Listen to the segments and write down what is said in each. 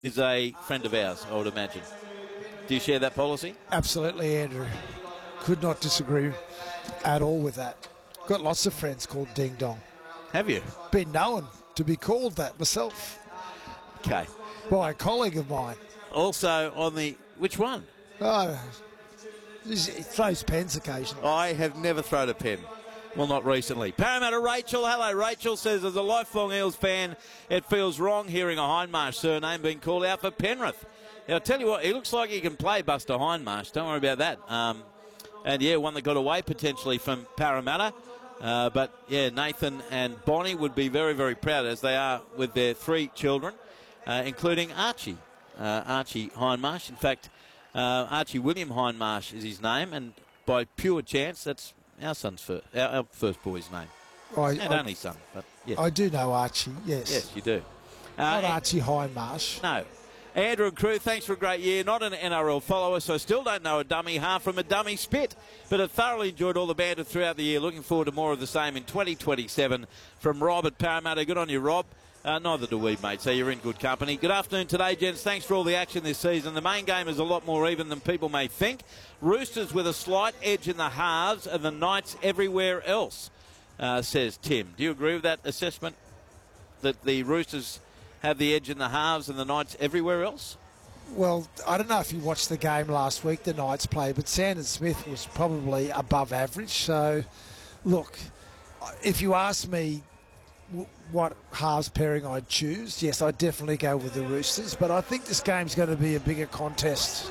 is a friend of ours, I would imagine. Do you share that policy? Absolutely, Andrew. Could not disagree at all with that. Got lots of friends called Ding Dong. Have you? Been known to be called that myself. Okay. By a colleague of mine. Also on the... Which one? Oh, he throws pens occasionally. I have never thrown a pen. Well, not recently. Parramatta Rachel. Hello, Rachel says, as a lifelong Eels fan, it feels wrong hearing a Hindmarsh surname being called out for Penrith. Now, I'll tell you what, he looks like he can play, Buster Hindmarsh. Don't worry about that. And, yeah, one that got away potentially from Parramatta. But, yeah, Nathan and Bonnie would be very, very proud, as they are with their 3 children, including Archie. Archie Hindmarsh. In fact, Archie William Hindmarsh is his name, and by pure chance, that's our first boy's name. Only son, but yes. I do know Archie, yes. Yes, you do. Not Archie Hindmarsh. No. Andrew and crew, thanks for a great year. Not an NRL follower, so I still don't know a dummy half from a dummy spit, but have thoroughly enjoyed all the banter throughout the year. Looking forward to more of the same in 2027 from Rob at Parramatta. Good on you, Rob. Neither do we, mate, so you're in good company. Good afternoon today, gents. Thanks for all the action this season. The main game is a lot more even than people may think. Roosters with a slight edge in the halves and the Knights everywhere else, says Tim. Do you agree with that assessment, that the Roosters have the edge in the halves and the Knights everywhere else? Well, I don't know if you watched the game last week, the Knights play, but Sandon Smith was probably above average. So, look, if you ask me what halves pairing I'd choose, yes, I'd definitely go with the Roosters, but I think this game's going to be a bigger contest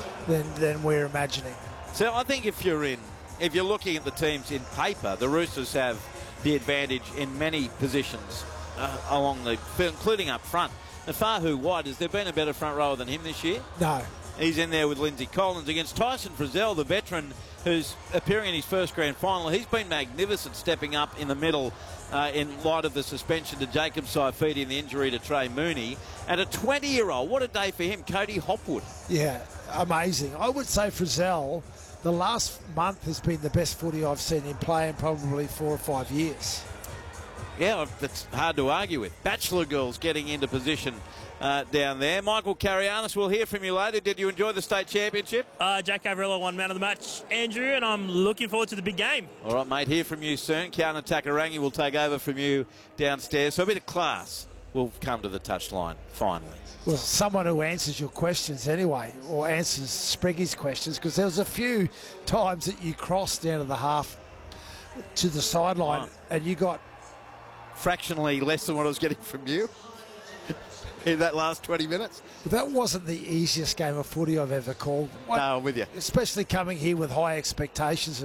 than we're imagining. So I think if you're looking at the teams in paper, the Roosters have the advantage in many positions along the, including up front. Nafahu White, has there been a better front rower than him this year? No. He's in there with Lindsay Collins against Tyson Frizzell, the veteran who's appearing in his first grand final. He's been magnificent stepping up in the middle in light of the suspension to Jacob Saifidi and the injury to Trey Mooney. And a 20-year-old, what a day for him, Cody Hopwood. Yeah, amazing. I would say Frizzell, the last month has been the best footy I've seen him play in probably 4 or 5 years. Yeah, that's hard to argue with. Bachelor girls getting into position down there. Michael Carianis, we'll hear from you later. Did you enjoy the state championship? Jack Gavrilla won man of the match, Andrew, and I'm looking forward to the big game. All right, mate, hear from you soon. Kiana Takarangi will take over from you downstairs. So a bit of class will come to the touchline, finally. Well, someone who answers your questions anyway, or answers Spriggy's questions, because there was a few times that you crossed down to the half to the sideline and you got fractionally less than what I was getting from you in that last 20 minutes. That wasn't the easiest game of footy I've ever called. No, I'm with you. Especially coming here with high expectations.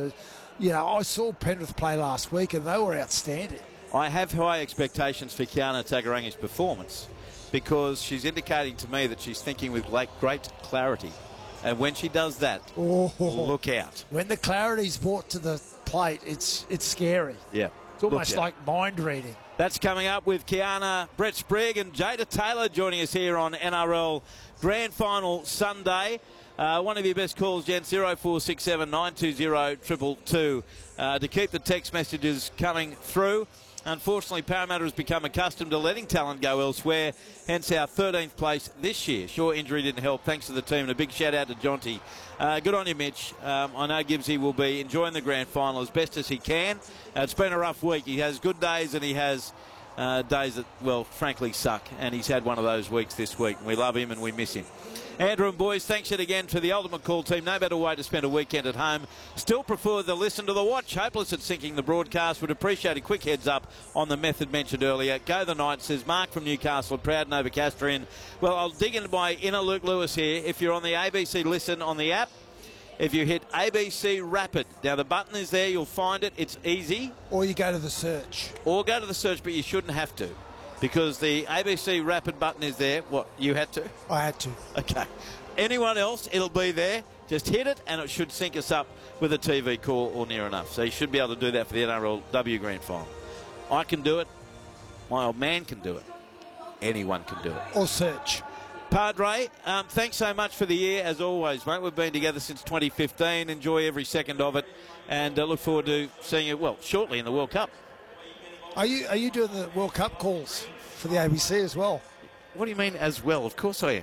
I saw Penrith play last week and they were outstanding. I have high expectations for Kiana Takarangi's performance because she's indicating to me that she's thinking with great clarity. And when she does that, look out. When the clarity's brought to the plate, it's scary. Yeah. It's almost like mind reading. That's coming up with Kiana, Brett Sprigg and Jada Taylor joining us here on NRL Grand Final Sunday. One of your best calls, gents, 0467 920 222 to keep the text messages coming through. Unfortunately, Parramatta has become accustomed to letting talent go elsewhere, hence our 13th place this year. Sure, injury didn't help. Thanks to the team, and a big shout-out to Jonty. Good on you, Mitch. I know Gibbsy will be enjoying the grand final as best as he can. It's been a rough week. He has good days and he has days that, well, frankly suck, and he's had one of those weeks this week. We love him and we miss him. Andrew and boys, thanks yet again to the Ultimate Call team. No better way to spend a weekend at home. Still prefer the listen to the watch. Hopeless at syncing the broadcast. Would appreciate a quick heads up on the method mentioned earlier. Go the Knights, says Mark from Newcastle, proud Novocastrian. Well, I'll dig into my inner Luke Lewis here. If you're on the ABC Listen on the app, if you hit ABC Rapid, now the button is there, you'll find it. It's easy. Or you go to the search. Or go to the search, but you shouldn't have to. Because the ABC Rapid button is there. What, you had to? I had to. Okay. Anyone else, it'll be there. Just hit it and it should sync us up with a TV call or near enough. So you should be able to do that for the NRLW Grand Final. I can do it. My old man can do it. Anyone can do it. Or search. Padre, thanks so much for the year, as always, mate. We've been together since 2015. Enjoy every second of it. And look forward to seeing you, well, shortly in the World Cup. Are you doing the World Cup calls for the ABC as well? What do you mean as well? Of course I am.